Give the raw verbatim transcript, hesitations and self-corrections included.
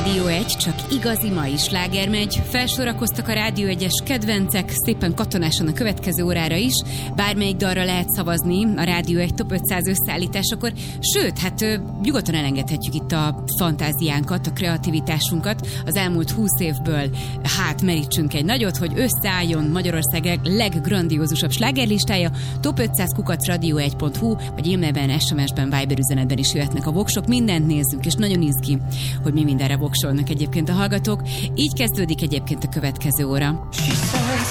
Rádió egy, csak igazi mai sláger megy. Felsorakoztak a Rádió egyes kedvencek, szépen katonásan a következő órára is. Bármelyik dalra lehet szavazni a Rádió egy Top ötszáz összeállításakor. Sőt, hát nyugodtan elengedhetjük itt a fantáziánkat, a kreativitásunkat. Az elmúlt húsz évből hát merítsünk egy nagyot, hogy összeálljon Magyarország leggrandiózusabb slágerlistája. Top ötszáz kukac radio egy pont hu, vagy e-mailben, es em es-ben, Viber üzenetben is jöhetnek a voksok. Mindent nézzünk, és nagyon izgi, hogy mi mindenre voksolnak egyébként a hallgatók. Így kezdődik egyébként a következő óra.